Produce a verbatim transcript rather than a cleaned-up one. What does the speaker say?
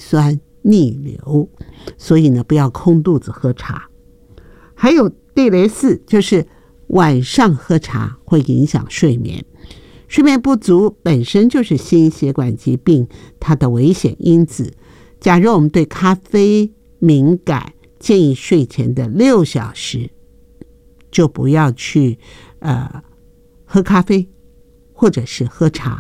酸逆流，所以呢不要空肚子喝茶。还有地雷四，就是晚上喝茶会影响睡眠。睡眠不足本身就是心血管疾病它的危险因子。假如我们对咖啡敏感，建议睡前的六小时就不要去呃喝咖啡或者是喝茶。